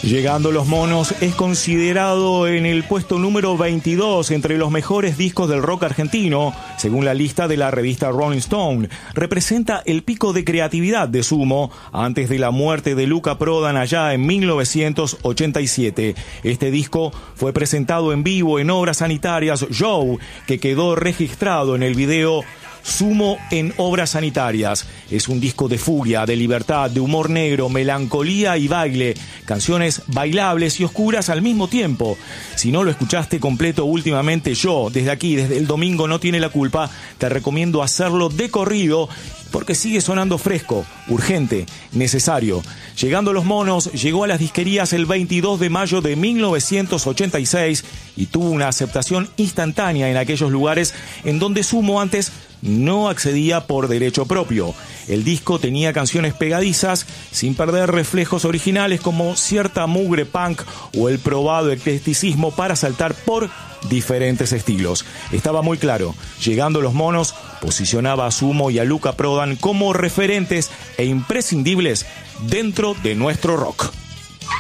Llegando los Monos es considerado en el puesto número 22 entre los mejores discos del rock argentino, según la lista de la revista Rolling Stone. Representa el pico de creatividad de Sumo antes de la muerte de Luca Prodan allá en 1987. Este disco fue presentado en vivo en Obras Sanitarias Joe, que quedó registrado en el video Sumo en Obras Sanitarias. Es un disco de furia, de libertad, de humor negro, melancolía y baile, canciones bailables y oscuras al mismo tiempo. Si no lo escuchaste completo últimamente, yo, desde aquí, desde el domingo No Tiene la Culpa, te recomiendo hacerlo de corrido, porque sigue sonando fresco, urgente, necesario. Llegando los Monos, llegó a las disquerías el 22 de mayo de 1986 y tuvo una aceptación instantánea en aquellos lugares en donde Sumo antes no accedía por derecho propio. El disco tenía canciones pegadizas, sin perder reflejos originales como cierta mugre punk o el probado eclecticismo para saltar por diferentes estilos. Estaba muy claro, Llegando los Monos posicionaba a Sumo y a Luca Prodan como referentes e imprescindibles dentro de nuestro rock.